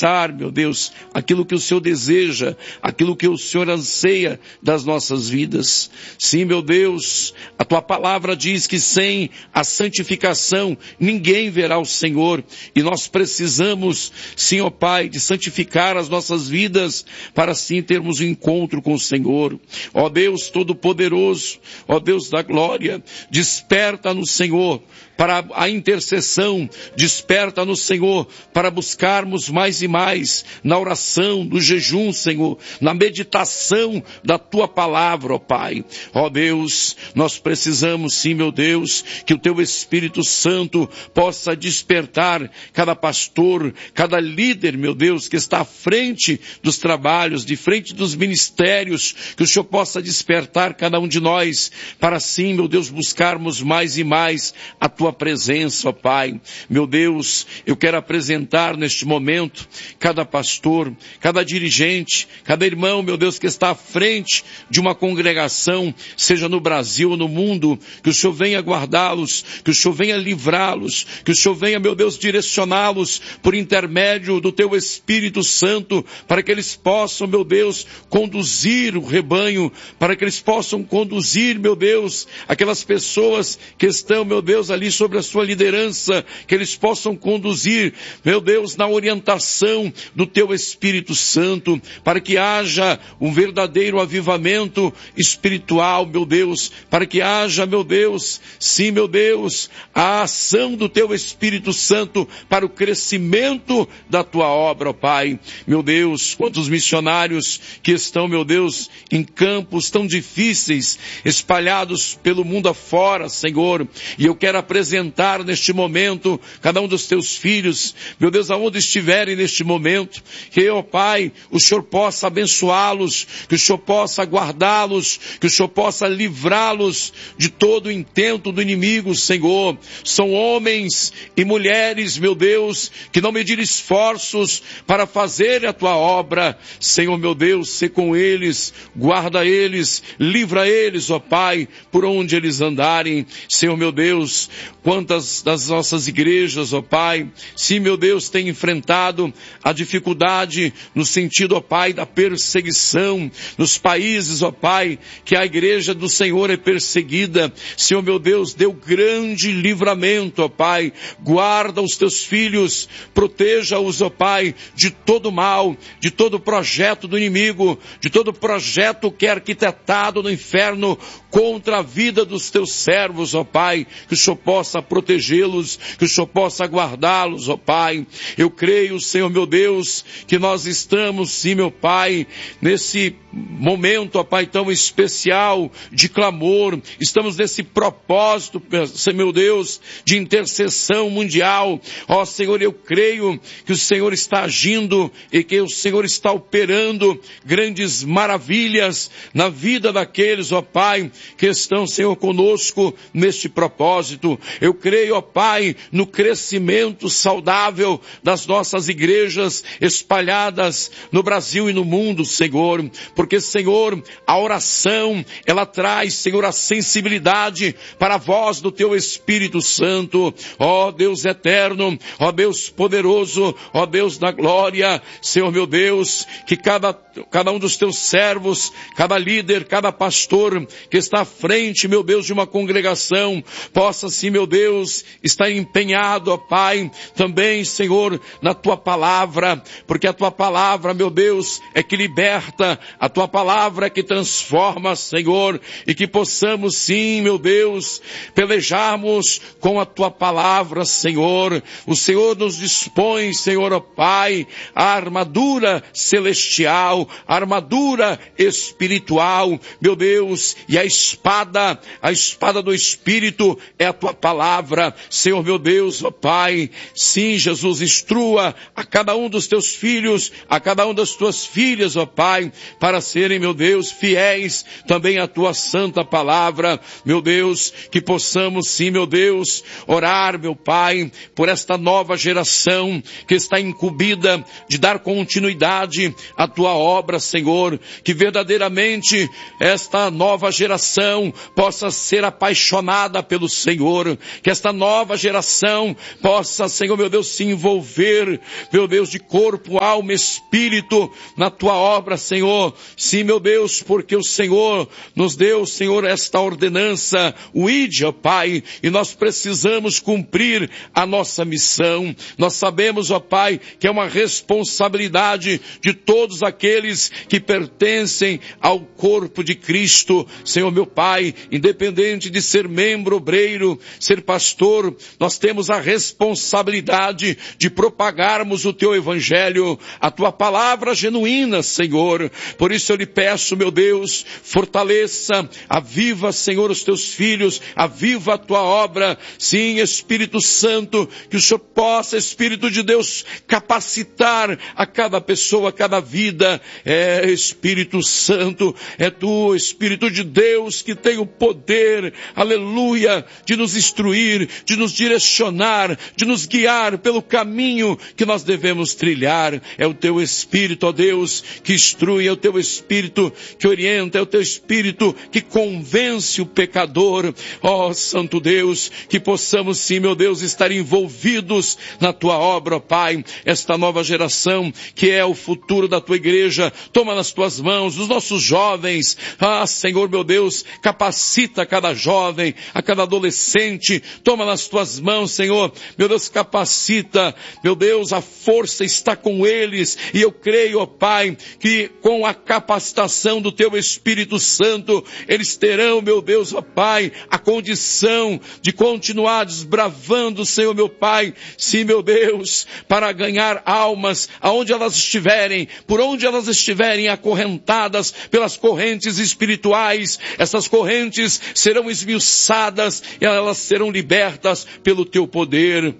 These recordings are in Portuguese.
alcançar, meu Deus, aquilo que o Senhor deseja, aquilo que o Senhor anseia das nossas vidas. Sim, meu Deus, a tua palavra diz que sem a santificação ninguém verá o Senhor, e nós precisamos, sim, ó Pai, de santificar as nossas vidas para assim termos um encontro com o Senhor. Ó Deus Todo-Poderoso, ó Deus da glória, desperta no Senhor para a intercessão, desperta no Senhor para buscarmos mais e mais na oração, no jejum, Senhor, na meditação da tua palavra, ó Pai. Ó Deus, nós precisamos sim, meu Deus, que o teu Espírito Santo possa despertar cada pastor, cada líder, meu Deus, que está à frente dos trabalhos, de frente dos ministérios, que o Senhor possa despertar cada um de nós para sim, meu Deus, buscarmos mais e mais a tua presença, ó Pai. Meu Deus, eu quero apresentar neste momento cada pastor, cada dirigente, cada irmão, meu Deus, que está à frente de uma congregação, seja no Brasil ou no mundo, que o Senhor venha guardá-los, que o Senhor venha livrá-los, que o Senhor venha, meu Deus, direcioná-los por intermédio do teu Espírito Santo, para que eles possam, meu Deus, conduzir o rebanho, para que eles possam conduzir, meu Deus, aquelas pessoas que estão, meu Deus, ali sobre a sua liderança, que eles possam conduzir, meu Deus, na orientação do teu Espírito Santo, para que haja um verdadeiro avivamento espiritual, meu Deus, para que haja, meu Deus, sim, meu Deus, a ação do teu Espírito Santo para o crescimento da tua obra, ó Pai. Meu Deus, quantos missionários que estão, meu Deus, em campos tão difíceis, espalhados pelo mundo afora, Senhor, e eu quero apresentar neste momento cada um dos teus filhos, meu Deus, aonde estiverem neste momento, que, ó Pai, o Senhor possa abençoá-los, que o Senhor possa guardá-los, que o Senhor possa livrá-los de todo o intento do inimigo, Senhor. São homens e mulheres, meu Deus, que não mediram esforços para fazer a tua obra. Senhor, meu Deus, sê com eles, guarda eles, livra eles, ó Pai, por onde eles andarem. Senhor, meu Deus, quantas das nossas igrejas, ó Pai, sim, meu Deus, têm enfrentado a dificuldade no sentido, ó Pai, da perseguição, nos países, ó Pai, que a igreja do Senhor é perseguida. Senhor, meu Deus, deu grande livramento, ó Pai, guarda os teus filhos, proteja-os, ó Pai, de todo mal, de todo projeto do inimigo, de todo projeto que é arquitetado no inferno contra a vida dos teus servos, ó Pai, que o Senhor possa protegê-los, que o Senhor possa guardá-los, ó Pai. Eu creio, Senhor, meu Deus, que nós estamos, sim, meu Pai, nesse momento, ó Pai, tão especial de clamor, estamos nesse propósito, meu Deus, de intercessão mundial. Ó Senhor, eu creio que o Senhor está agindo e que o Senhor está operando grandes maravilhas na vida daqueles, ó Pai, que estão, Senhor, conosco neste propósito. Eu creio, ó Pai, no crescimento saudável das nossas igrejas espalhadas no Brasil e no mundo, Senhor, porque, Senhor, a oração, ela traz, Senhor, a sensibilidade para a voz do teu Espírito Santo. Ó Deus eterno, ó Deus poderoso, ó Deus da glória, Senhor, meu Deus, que cada um dos teus servos, cada líder, cada pastor que está à frente, meu Deus, de uma congregação, possa, sim, meu Deus, estar empenhado, ó Pai, também, Senhor, na tua palavra, porque a tua palavra, meu Deus, é que liberta, a tua palavra é que transforma, Senhor, e que possamos, sim, meu Deus, pelejarmos com a tua palavra, Senhor. O Senhor nos dispõe, Senhor, ó Pai, a armadura celestial, a armadura espiritual, meu Deus, e a espada do Espírito é a tua palavra, Senhor, meu Deus, ó Pai. Sim, Jesus, instrua a cada um dos teus filhos, a cada uma das tuas filhas, ó Pai, para serem, meu Deus, fiéis também à tua santa palavra, meu Deus, que possamos, sim, meu Deus, orar, meu Pai, por esta nova geração que está incumbida de dar continuidade à tua obra, Senhor, que verdadeiramente esta nova geração possa ser apaixonada pelo Senhor, que esta nova geração possa, Senhor, meu Deus, se envolver, meu Deus, de corpo, alma, espírito, na tua obra, Senhor. Sim, meu Deus, porque o Senhor nos deu, Senhor, esta ordenança, o ide, ó Pai, e nós precisamos cumprir a nossa missão. Nós sabemos, ó Pai, que é uma responsabilidade de todos aqueles que pertencem ao corpo de Cristo. Senhor, meu Pai, independente de ser membro, obreiro, ser pastor, nós temos a responsabilidade de propagarmos o teu evangelho, a tua palavra genuína, Senhor. Por isso eu lhe peço, meu Deus, fortaleça, aviva, Senhor, os teus filhos, aviva a tua obra. Sim, Espírito Santo, que o Senhor possa, Espírito de Deus, capacitar a cada pessoa, a cada vida. Espírito Santo, é tu, Espírito de Deus, que tem o poder, aleluia, de nos instruir, de nos direcionar, de nos guiar pelo caminho que nós devemos trilhar. É o teu Espírito, ó Deus, que instrui, é o teu Espírito que orienta, é o teu Espírito que convence o pecador. Ó Santo Deus, que possamos sim, meu Deus, estar envolvidos na tua obra, ó Pai. Esta nova geração que é o futuro da tua igreja, toma nas tuas mãos os nossos jovens. Senhor, meu Deus, capacita cada jovem, a cada adolescente, toma nas tuas mãos, Senhor, meu Deus, capacita, meu Deus, a força está com eles, e eu creio, ó Pai, que com a capacitação do teu Espírito Santo, eles terão, meu Deus, ó Pai, a condição de continuar desbravando, Senhor, meu Pai, sim, meu Deus, para ganhar almas, aonde elas estiverem, por onde elas estiverem acorrentadas pelas correntes espirituais, essas correntes serão esmiuçadas e elas serão libertas pelo teu poder.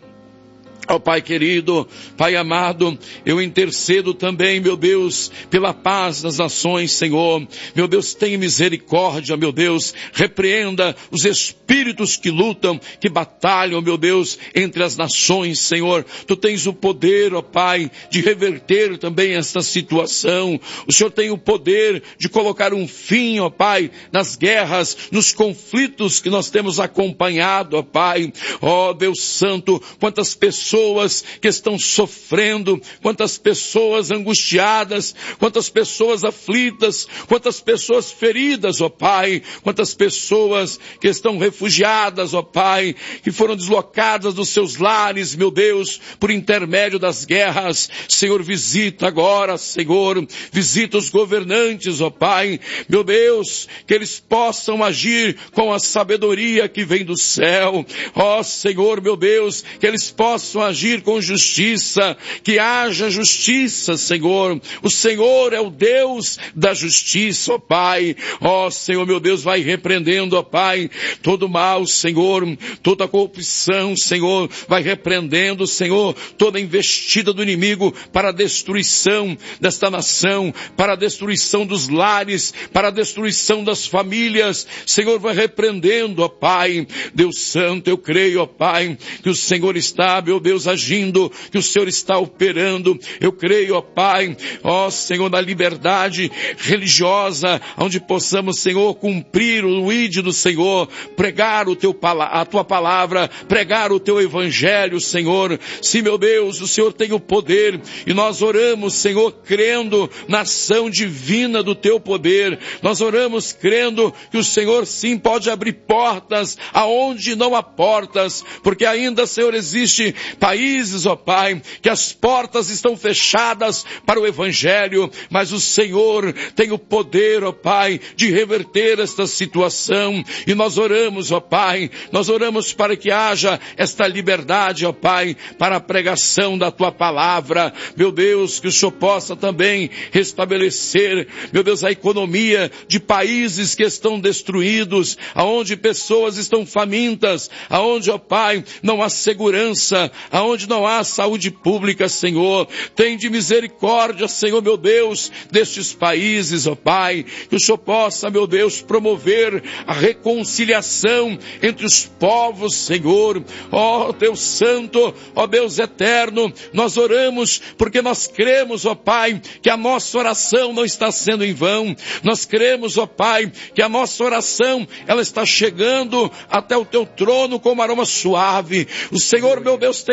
Ó Pai querido, Pai amado, eu intercedo também, meu Deus, pela paz das nações, Senhor. Meu Deus, tenha misericórdia, meu Deus, repreenda os espíritos que lutam, que batalham, meu Deus, entre as nações, Senhor. Tu tens o poder, ó Pai, de reverter também esta situação. O Senhor tem o poder de colocar um fim, ó Pai, nas guerras, nos conflitos que nós temos acompanhado, ó Pai. Ó Deus Santo, quantas pessoas que estão sofrendo, quantas pessoas angustiadas, quantas pessoas aflitas, quantas pessoas feridas, ó Pai, quantas pessoas que estão refugiadas, ó Pai, que foram deslocadas dos seus lares, meu Deus, por intermédio das guerras. Senhor, visita agora, Senhor, visita os governantes, ó Pai, meu Deus, que eles possam agir com a sabedoria que vem do céu. Ó Senhor, meu Deus, que eles possam agir com justiça, que haja justiça, Senhor. O Senhor é o Deus da justiça, ó Pai. Ó Senhor, meu Deus, vai repreendendo, ó Pai, todo mal, Senhor, toda corrupção, Senhor, vai repreendendo, Senhor, toda investida do inimigo para a destruição desta nação, para a destruição dos lares, para a destruição das famílias. Senhor, vai repreendendo, ó Pai. Deus Santo, eu creio, ó Pai, que o Senhor está, meu Deus, agindo, que o Senhor está operando. Eu creio, ó Pai, ó Senhor, na liberdade religiosa, onde possamos, Senhor, cumprir o ide do Senhor, pregar a tua palavra, pregar o teu evangelho, Senhor. Sim, meu Deus, o Senhor tem o poder, e nós oramos, Senhor, crendo na ação divina do teu poder. Nós oramos crendo que o Senhor sim pode abrir portas aonde não há portas, porque ainda, Senhor, existe países, ó Pai, que as portas estão fechadas para o evangelho, mas o Senhor tem o poder, ó Pai, de reverter esta situação. E nós oramos, ó Pai, nós oramos para que haja esta liberdade, ó Pai, para a pregação da tua palavra. Meu Deus, que o Senhor possa também restabelecer, meu Deus, a economia de países que estão destruídos, aonde pessoas estão famintas, aonde, ó Pai, não há segurança, aonde não há saúde pública, Senhor. Tem de misericórdia, Senhor, meu Deus, destes países, ó Pai, que o Senhor possa, meu Deus, promover a reconciliação entre os povos, Senhor. Ó Deus Santo, ó Deus eterno, nós oramos porque nós cremos, ó Pai, que a nossa oração não está sendo em vão. Nós cremos, ó Pai, que a nossa oração, ela está chegando até o teu trono como aroma suave. O Senhor, meu Deus, tem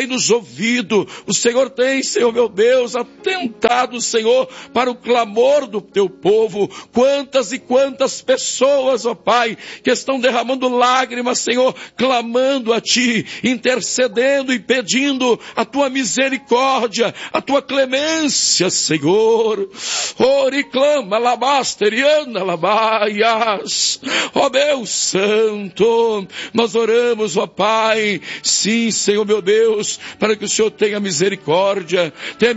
nos ouvido, o Senhor tem, Senhor meu Deus, atentado, Senhor, para o clamor do teu povo. Quantas e quantas pessoas, ó Pai, que estão derramando lágrimas, Senhor, clamando a Ti, intercedendo e pedindo a Tua misericórdia, a Tua clemência, Senhor. Oriclama labasteriana labaias. Ó Deus Santo, nós oramos, ó Pai, sim, Senhor meu Deus, para que o Senhor tenha misericórdia,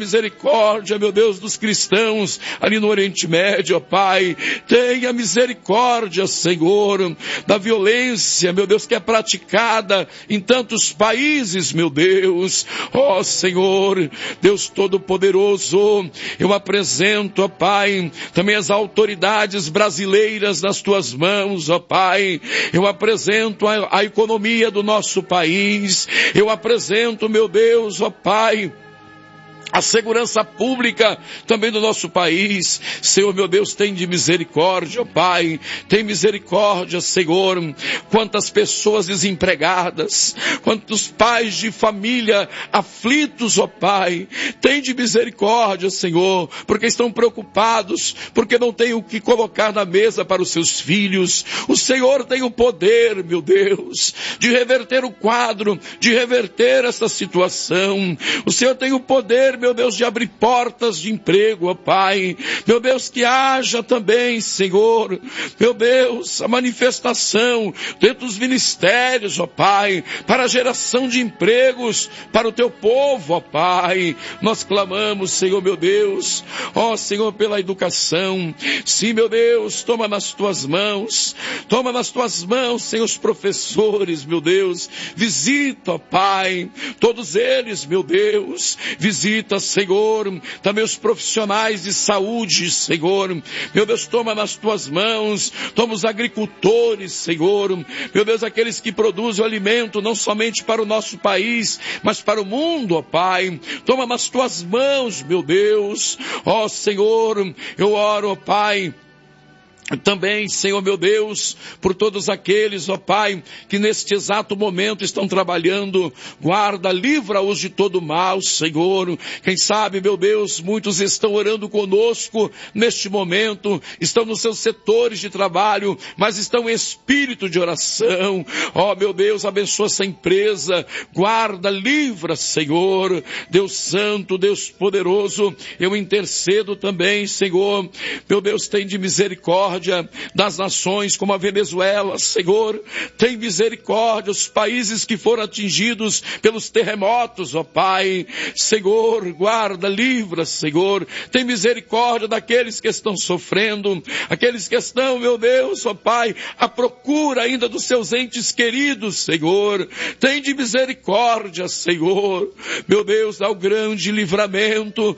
meu Deus, dos cristãos ali no Oriente Médio, ó Pai, tenha misericórdia, Senhor, da violência, meu Deus, que é praticada em tantos países, meu Deus. Ó Senhor, Deus Todo-Poderoso, eu apresento, ó Pai, também as autoridades brasileiras nas Tuas mãos, ó Pai. Eu apresento a economia do nosso país. Eu apresento, meu Deus, ó Pai, a segurança pública também do nosso país. Senhor meu Deus, tem de misericórdia, ó Pai, tem misericórdia, Senhor. Quantas pessoas desempregadas, quantos pais de família aflitos, ó Pai, tem de misericórdia, Senhor, porque estão preocupados, porque não têm o que colocar na mesa para os seus filhos. O Senhor tem o poder, meu Deus, de reverter o quadro, de reverter essa situação. O Senhor tem o poder, meu Deus, de abrir portas de emprego, ó Pai. Meu Deus, que haja também, Senhor, meu Deus, a manifestação dentro dos ministérios, ó Pai, para a geração de empregos para o Teu povo, ó Pai. Nós clamamos, Senhor, meu Deus, ó Senhor, pela educação. Sim, meu Deus, toma nas Tuas mãos, Senhor, os professores, meu Deus, visita, ó Pai, todos eles, meu Deus, visita, Senhor, também os profissionais de saúde, Senhor, meu Deus, toma nas Tuas mãos, toma os agricultores, Senhor, meu Deus, aqueles que produzem o alimento não somente para o nosso país, mas para o mundo, ó Pai, toma nas Tuas mãos, meu Deus, ó Senhor, eu oro, ó Pai, também, Senhor meu Deus, por todos aqueles, ó Pai, que neste exato momento estão trabalhando, guarda, livra-os de todo mal, Senhor. Quem sabe, meu Deus, muitos estão orando conosco neste momento, estão nos seus setores de trabalho, mas estão em espírito de oração. Ó meu Deus, abençoa essa empresa, guarda, livra, Senhor. Deus Santo, Deus Poderoso, eu intercedo também, Senhor, meu Deus, tem de misericórdia das nações como a Venezuela, Senhor, tem misericórdia, os países que foram atingidos pelos terremotos, ó Pai, Senhor, guarda, livra, Senhor, tem misericórdia daqueles que estão sofrendo, aqueles que estão, meu Deus, ó Pai, à procura ainda dos seus entes queridos, Senhor, tem de misericórdia, Senhor, meu Deus, dá o grande livramento,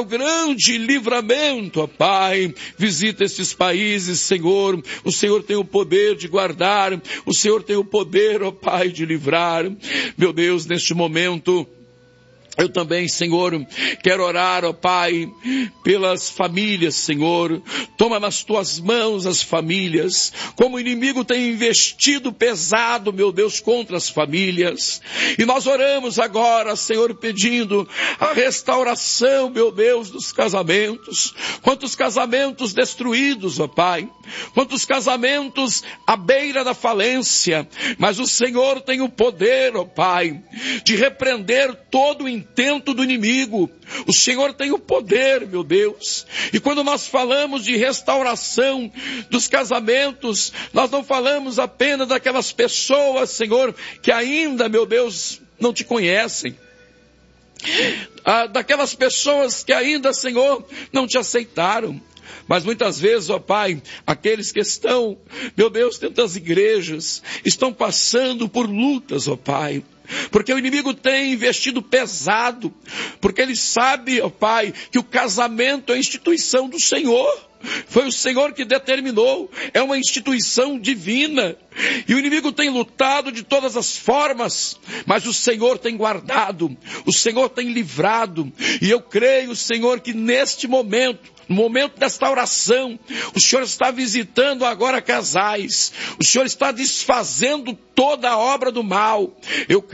ó Pai, visita esses países, Senhor, o Senhor tem o poder de guardar, o Senhor tem o poder, ó Pai, de livrar. Meu Deus, neste momento, eu também, Senhor, quero orar, ó Pai, pelas famílias, Senhor. Toma nas Tuas mãos as famílias. Como o inimigo tem investido pesado, meu Deus, contra as famílias. E nós oramos agora, Senhor, pedindo a restauração, meu Deus, dos casamentos. Quantos casamentos destruídos, ó Pai. Quantos casamentos à beira da falência. Mas o Senhor tem o poder, ó Pai, de repreender todo o intento do inimigo. O Senhor tem o poder, meu Deus. E quando nós falamos de restauração dos casamentos, nós não falamos apenas daquelas pessoas, Senhor, que ainda, meu Deus, não Te conhecem. Daquelas pessoas que ainda, Senhor, não Te aceitaram. Mas muitas vezes, ó Pai, aqueles que estão, meu Deus, dentro das igrejas, estão passando por lutas, ó Pai. Porque o inimigo tem investido pesado, porque ele sabe, ó Pai, que o casamento é a instituição do Senhor. Foi o Senhor que determinou, é uma instituição divina. E o inimigo tem lutado de todas as formas, mas o Senhor tem guardado, o Senhor tem livrado. E eu creio, Senhor, que neste momento, no momento desta oração, o Senhor está visitando agora casais, o Senhor está desfazendo toda a obra do mal. Eu creio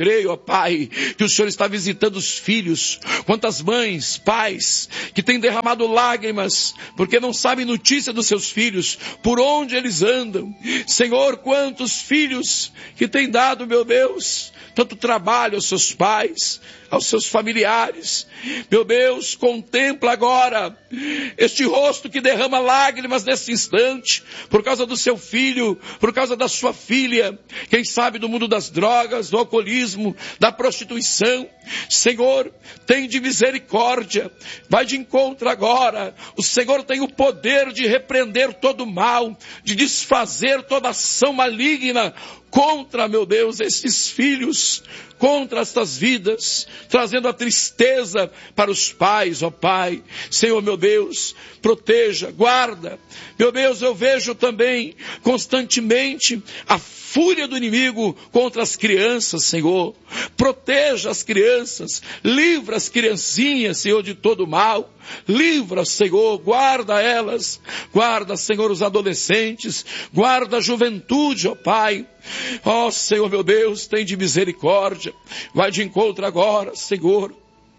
creio, ó Pai, que o Senhor está visitando os filhos. Quantas mães, pais, que têm derramado lágrimas, porque não sabem notícia dos seus filhos, por onde eles andam. Senhor, quantos filhos que têm dado, meu Deus, tanto trabalho aos seus pais, aos seus familiares. Meu Deus, contempla agora este rosto que derrama lágrimas nesse instante, por causa do seu filho, por causa da sua filha, quem sabe do mundo das drogas, do alcoolismo, da prostituição. Senhor, tem de misericórdia, vai de encontro agora. O Senhor tem o poder de repreender todo o mal, de desfazer toda ação maligna contra, meu Deus, esses filhos, contra estas vidas, trazendo a tristeza para os pais, ó Pai. Senhor, meu Deus, proteja, guarda. Meu Deus, eu vejo também constantemente a fúria do inimigo contra as crianças, Senhor. Proteja as crianças, livra as criancinhas, Senhor, de todo mal. Livra, Senhor, guarda elas, guarda, Senhor, os adolescentes, guarda a juventude, ó Pai. Ó Senhor, meu Deus, tem de misericórdia, vai de encontro agora, Senhor.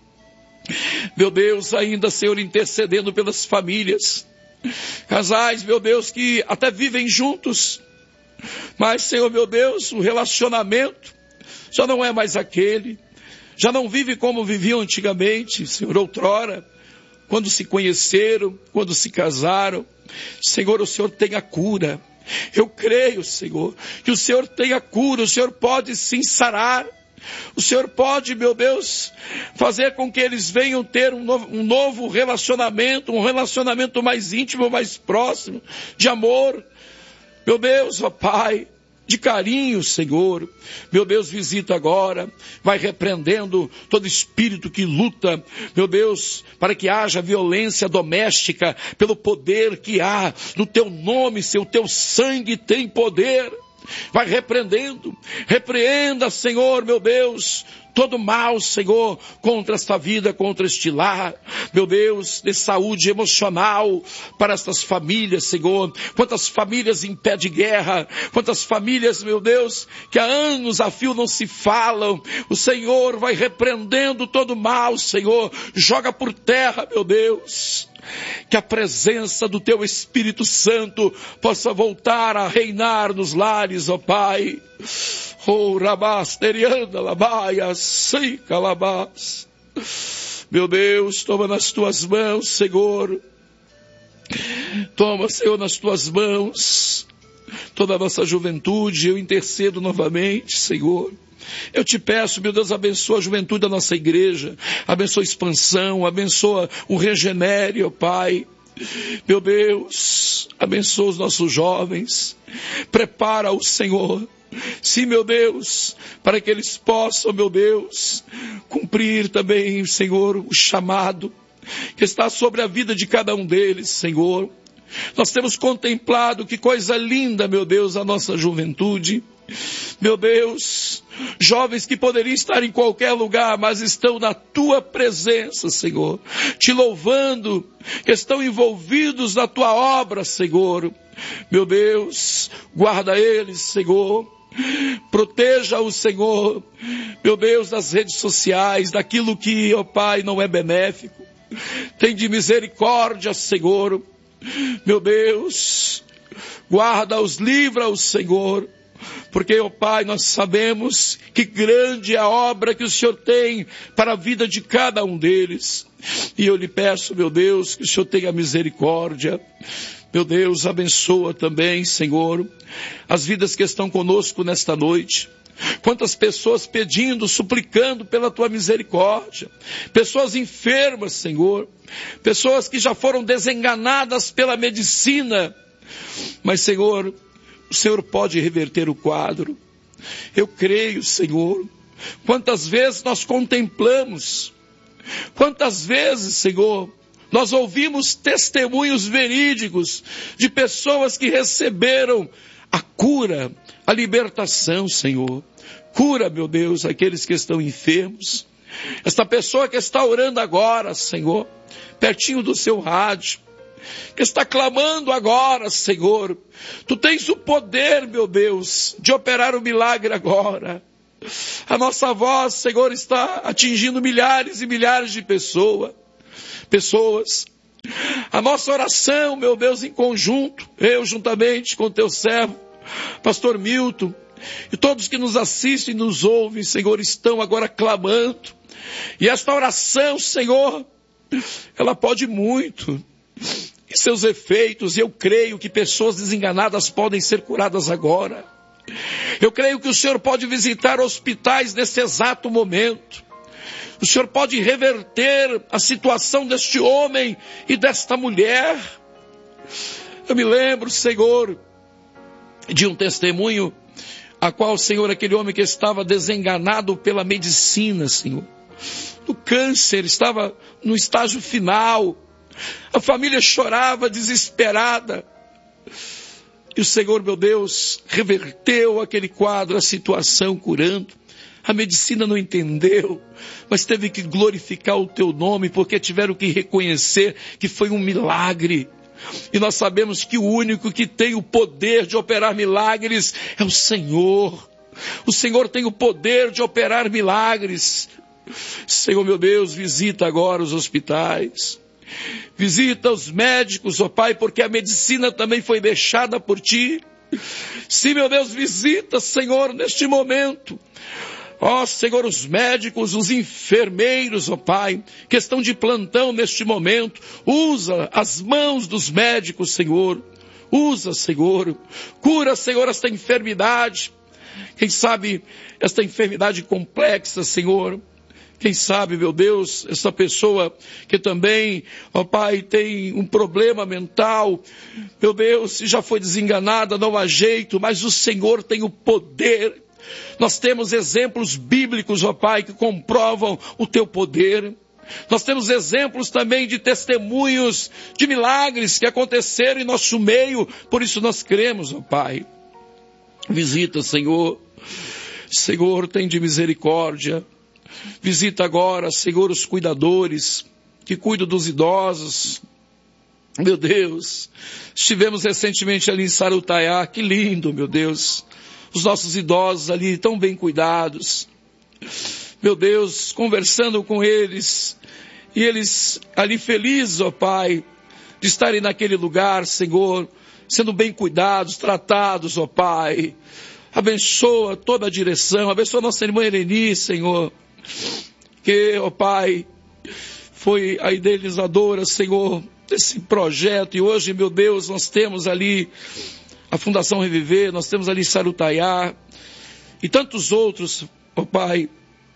Meu Deus, ainda, Senhor, intercedendo pelas famílias, casais, meu Deus, que até vivem juntos, mas, Senhor, meu Deus, o relacionamento já não é mais aquele, já não vive como viviam antigamente, Senhor, outrora, quando se conheceram, quando se casaram. Senhor, o Senhor tem a cura. Eu creio, Senhor, que o Senhor tem a cura, o Senhor pode sim sarar. O Senhor pode, meu Deus, fazer com que eles venham ter um novo relacionamento, um relacionamento mais íntimo, mais próximo, de amor. Meu Deus, ó Pai, de carinho, Senhor. Meu Deus, visita agora, vai repreendendo todo espírito que luta, meu Deus, para que haja violência doméstica, pelo poder que há no teu nome, Senhor, teu sangue tem poder. Vai repreendendo, repreenda, Senhor, meu Deus, todo mal, Senhor, contra esta vida, contra este lar, meu Deus, de saúde emocional para estas famílias, Senhor. Quantas famílias em pé de guerra, quantas famílias, meu Deus, que há anos a fio não se falam. O Senhor vai repreendendo todo mal, Senhor, joga por terra, meu Deus. Que a presença do Teu Espírito Santo possa voltar a reinar nos lares, ó Pai. Oh, Rabás, Terianda, Labaia, Seika, Labás. Meu Deus, toma nas Tuas mãos, Senhor. Toma, Senhor, nas Tuas mãos toda a nossa juventude. Eu intercedo novamente, Senhor. Eu te peço, meu Deus, abençoa a juventude da nossa igreja, abençoa a expansão, abençoa o regenere, ó Pai. Meu Deus, abençoa os nossos jovens, prepara o Senhor, sim, meu Deus, para que eles possam, meu Deus, cumprir também, Senhor, o chamado que está sobre a vida de cada um deles, Senhor. Nós temos contemplado, que coisa linda, meu Deus, a nossa juventude. Meu Deus, jovens que poderiam estar em qualquer lugar, mas estão na Tua presença, Senhor, te louvando, que estão envolvidos na Tua obra, Senhor. Meu Deus, guarda eles, Senhor. Proteja-os, Senhor, meu Deus, das redes sociais, daquilo que, ó Pai, não é benéfico. Tem de misericórdia, Senhor. Meu Deus, guarda-os, livra-os, Senhor. Porque, ó Pai, nós sabemos que grande é a obra que o Senhor tem para a vida de cada um deles. E eu lhe peço, meu Deus, que o Senhor tenha misericórdia. Meu Deus, abençoa também, Senhor, as vidas que estão conosco nesta noite. Quantas pessoas pedindo, suplicando pela Tua misericórdia. Pessoas enfermas, Senhor. Pessoas que já foram desenganadas pela medicina. Mas, Senhor, o Senhor pode reverter o quadro. Eu creio, Senhor. Quantas vezes nós contemplamos, quantas vezes, Senhor, nós ouvimos testemunhos verídicos de pessoas que receberam a cura, a libertação, Senhor. Cura, meu Deus, aqueles que estão enfermos. Esta pessoa que está orando agora, Senhor, pertinho do seu rádio, que está clamando agora, Senhor. Tu tens o poder, meu Deus, de operar o milagre agora. A nossa voz, Senhor, está atingindo milhares e milhares de pessoas. A nossa oração, meu Deus, em conjunto, eu juntamente com teu servo, pastor Milton, e todos que nos assistem e nos ouvem, Senhor, estão agora clamando. E esta oração, Senhor, ela pode muito em seus efeitos, e eu creio que pessoas desenganadas podem ser curadas agora. Eu creio que o Senhor pode visitar hospitais nesse exato momento. O Senhor pode reverter a situação deste homem e desta mulher. Eu me lembro, Senhor, de um testemunho, a qual, Senhor, aquele homem que estava desenganado pela medicina, Senhor, do câncer, estava no estágio final, a família chorava desesperada, e o Senhor, meu Deus, reverteu aquele quadro, a situação, curando. A medicina não entendeu, mas teve que glorificar o teu nome, porque tiveram que reconhecer que foi um milagre. E nós sabemos que o único que tem o poder de operar milagres é o Senhor. O Senhor tem o poder de operar milagres. Senhor, meu Deus, visita agora os hospitais. Visita os médicos, ó Pai, porque a medicina também foi deixada por Ti. Sim, meu Deus, visita, Senhor, neste momento. Ó Senhor, os médicos, os enfermeiros, ó Pai, que estão de plantão neste momento, usa as mãos dos médicos, Senhor. Usa, Senhor. Cura, Senhor, esta enfermidade. Quem sabe esta enfermidade complexa, Senhor. Quem sabe, meu Deus, essa pessoa que também, ó Pai, tem um problema mental, meu Deus, se já foi desenganada, não há jeito, mas o Senhor tem o poder. Nós temos exemplos bíblicos, ó Pai, que comprovam o teu poder. Nós temos exemplos também de testemunhos, de milagres que aconteceram em nosso meio, por isso nós cremos, ó Pai. Visita, Senhor. Senhor, tem de misericórdia. Visita agora, Senhor, os cuidadores que cuidam dos idosos. Meu Deus, estivemos recentemente ali em Sarutaiá, que lindo, meu Deus. Os nossos idosos ali tão bem cuidados. Meu Deus, conversando com eles, e eles ali felizes, ó Pai, de estarem naquele lugar, Senhor, sendo bem cuidados, tratados, ó Pai. Abençoa toda a direção, abençoa nossa irmã Ereni, Senhor, que, ó Pai, foi a idealizadora, Senhor, desse projeto, e hoje, meu Deus, nós temos ali a Fundação Reviver, nós temos ali Sarutaiá, e tantos outros, ó Pai,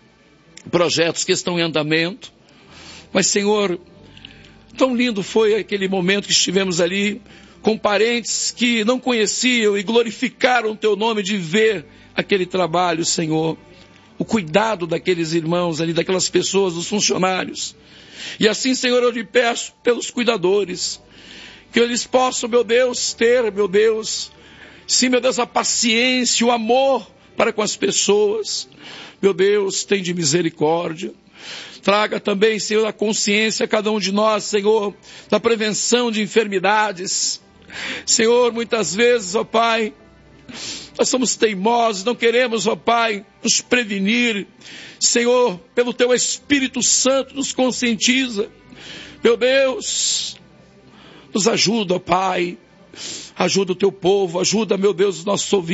projetos que estão em andamento, mas, Senhor, tão lindo foi aquele momento que estivemos ali, com parentes que não conheciam e glorificaram o teu nome de ver aquele trabalho, Senhor. O cuidado daqueles irmãos ali, daquelas pessoas, dos funcionários. E assim, Senhor, eu lhe peço pelos cuidadores, que eles possam, meu Deus, ter, meu Deus, sim, meu Deus, a paciência, o amor para com as pessoas. Meu Deus, tem de misericórdia. Traga também, Senhor, a consciência a cada um de nós, Senhor, da prevenção de enfermidades. Senhor, muitas vezes, ó Pai, nós somos teimosos, não queremos, ó Pai, nos prevenir. Senhor, pelo Teu Espírito Santo nos conscientiza. Meu Deus, nos ajuda, ó Pai. Ajuda o Teu povo, ajuda, meu Deus, os nossos ouvintes.